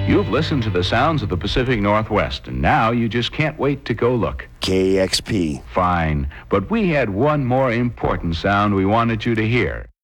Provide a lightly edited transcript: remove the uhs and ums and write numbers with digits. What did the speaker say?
You've listened to the sounds of the Pacific Northwest, and now you just can't wait to go look. KXP. Fine, but we had one more important sound we wanted you to hear.